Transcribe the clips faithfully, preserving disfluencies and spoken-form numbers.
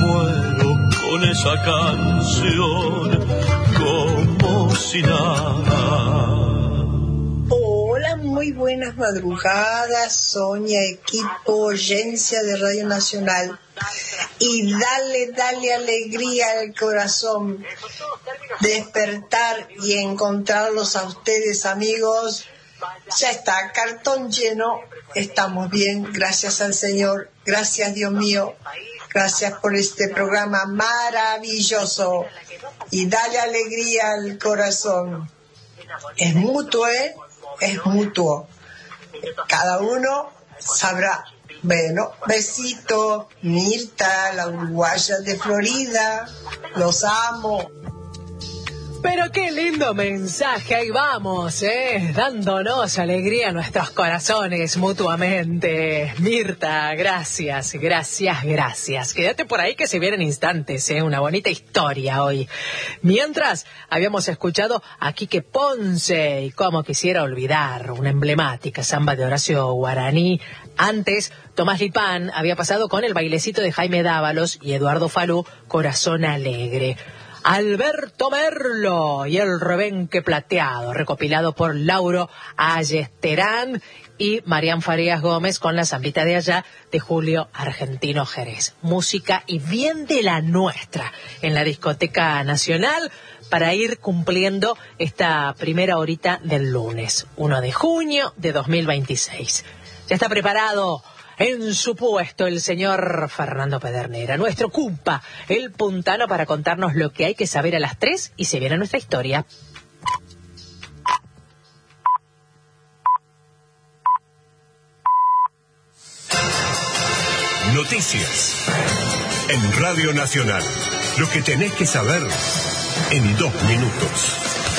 muero con esa canción como si nada. Hola, muy buenas madrugadas, Sonia, equipo, oyencia de Radio Nacional. Y dale, dale alegría al corazón, despertar y encontrarlos a ustedes, amigos. Ya está, cartón lleno, estamos bien, gracias al Señor, gracias Dios mío, gracias por este programa maravilloso. Y dale alegría al corazón. Es mutuo, ¿eh? Es mutuo. Cada uno sabrá. Bueno, besito, Mirta, la uruguaya de Florida, los amo. Pero qué lindo mensaje, ahí vamos, ¿eh? Dándonos alegría a nuestros corazones mutuamente. Mirta, gracias, gracias, gracias. Quédate por ahí que se vienen instantes, ¿eh? Una bonita historia hoy. Mientras, habíamos escuchado a Quique Ponce y cómo quisiera olvidar una emblemática samba de Horacio Guaraní. Antes, Tomás Lipán había pasado con el bailecito de Jaime Dávalos y Eduardo Falú, Corazón Alegre. Alberto Merlo y el rebenque plateado, recopilado por Lauro Ayesτερán y Marián Farías Gómez con la zambita de allá de Julio Argentino Jerez. Música y bien de la nuestra en la Discoteca Nacional para ir cumpliendo esta primera horita del lunes, primero de junio de dos mil veintiséis. Ya está preparado en su puesto el señor Fernando Pedernera, nuestro cumpa, el puntano, para contarnos lo que hay que saber a las tres y se viene nuestra historia. Noticias en Radio Nacional. Lo que tenés que saber en dos minutos.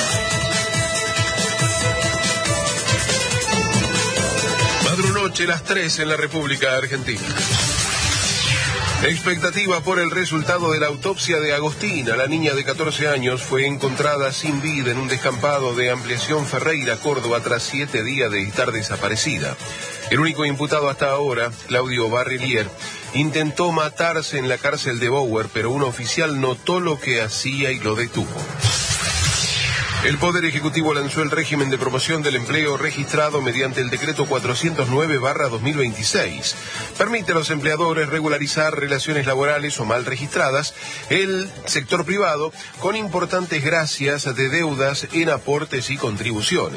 Madrunoche, las tres en la República Argentina. Expectativa por el resultado de la autopsia de Agostina. La niña de catorce años fue encontrada sin vida en un descampado de Ampliación Ferreira, Córdoba, tras siete días de estar desaparecida. El único imputado hasta ahora, Claudio Barrelier, intentó matarse en la cárcel de Bower, pero un oficial notó lo que hacía y lo detuvo. El Poder Ejecutivo lanzó el régimen de promoción del empleo registrado mediante el decreto cuatrocientos nueve barra dos mil veintiséis. Permite a los empleadores regularizar relaciones laborales o mal registradas el sector privado con importantes gracias de deudas en aportes y contribuciones.